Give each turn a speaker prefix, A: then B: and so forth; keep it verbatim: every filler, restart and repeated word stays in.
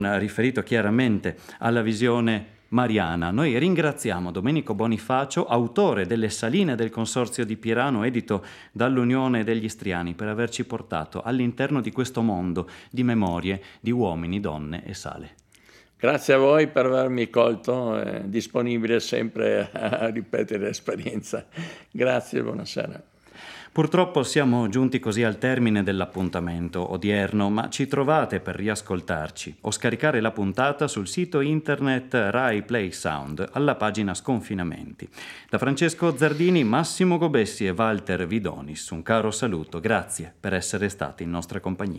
A: riferito chiaramente alla visione mariana. Noi ringraziamo Domenico Bonifacio, autore delle Saline del Consorzio di Pirano, edito dall'Unione degli Istriani, per averci portato all'interno di questo mondo di memorie di uomini, donne e sale.
B: Grazie a voi per avermi colto, eh, disponibile sempre a ripetere l'esperienza. Grazie, buonasera.
A: Purtroppo siamo giunti così al termine dell'appuntamento odierno, ma ci trovate per riascoltarci o scaricare la puntata sul sito internet Rai Play Sound alla pagina Sconfinamenti. Da Francesco Zardini, Massimo Gobessi e Walter Vidonis, un caro saluto, grazie per essere stati in nostra compagnia.